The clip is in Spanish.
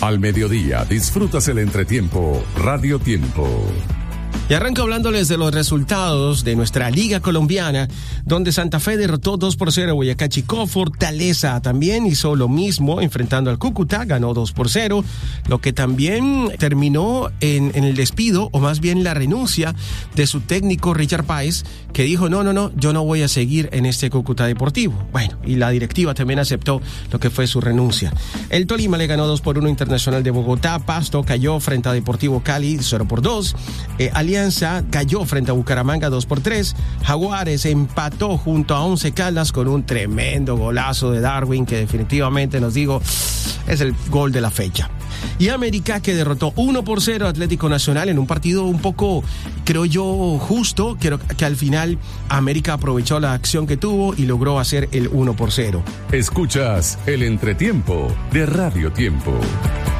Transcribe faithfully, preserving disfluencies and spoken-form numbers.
Al mediodía disfrutas el entretiempo Radio Tiempo. Y arranco hablándoles de los resultados de nuestra Liga Colombiana, donde Santa Fe derrotó dos por cero a Boyacá Chicó. Fortaleza también hizo lo mismo, enfrentando al Cúcuta, ganó dos por cero, lo que también terminó en, en el despido, o más bien la renuncia, de su técnico Richard Páez, que dijo, no, no, no, yo no voy a seguir en este Cúcuta Deportivo. Bueno, y la directiva también aceptó lo que fue su renuncia. El Tolima le ganó dos por uno Internacional de Bogotá. Pasto cayó frente a Deportivo Cali cero por dos. Eh, Alianza cayó frente a Bucaramanga dos por tres. Jaguares empató junto a Once Caldas con un tremendo golazo de Darwin, que definitivamente, nos digo, es el gol de la fecha. Y América, que derrotó uno por cero a Atlético Nacional en un partido un poco, creo yo, justo. Creo que al final América aprovechó la acción que tuvo y logró hacer el uno por cero. Escuchas el entretiempo de Radio Tiempo.